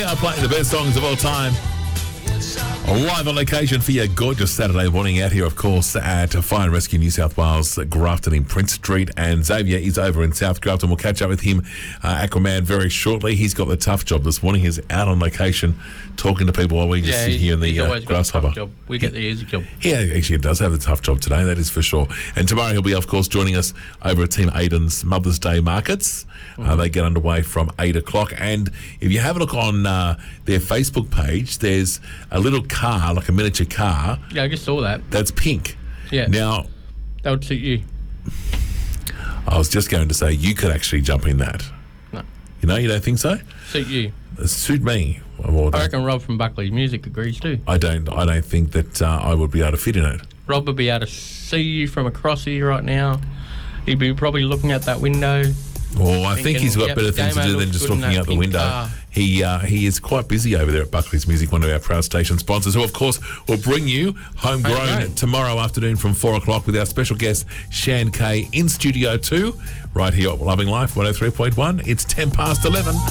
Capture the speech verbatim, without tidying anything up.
are playing the best songs of all time. Live on location for your gorgeous Saturday morning out here, of course, at Fire and Rescue New South Wales, Grafton in Prince Street. And Xavier is over in South Grafton. We'll catch up with him, uh, Aquaman, very shortly. He's got the tough job this morning. He's out on location talking to people while we just yeah, sit here in the uh, grasshopper. Job. We get the easy job. He actually does have a tough job today, that is for sure. And tomorrow he'll be, of course, joining us over at Team Aiden's Mother's Day markets. Mm-hmm. Uh, they get underway from eight o'clock. And if you have a look on uh, their Facebook page, there's a little car, like a miniature car. Yeah, I just saw that. That's pink. Yeah. Now, that would suit you. I was just going to say you could actually jump in that. No. You know, you don't think so? Suit you. It suit me. I reckon Rob from Buckley Music agrees too. I don't. I don't think that uh, I would be able to fit in it. Rob would be able to see you from across here right now. He'd be probably looking at that window. Well, I thinking, think he's got yep, better things to do than just looking out the window. Car. He uh, he is quite busy over there at Buckley's Music, one of our proud station sponsors, who, of course, will bring you Homegrown, Homegrown. tomorrow afternoon from four o'clock with our special guest, Shan Kay, in Studio two, right here at Loving Life one oh three point one. It's ten past eleven.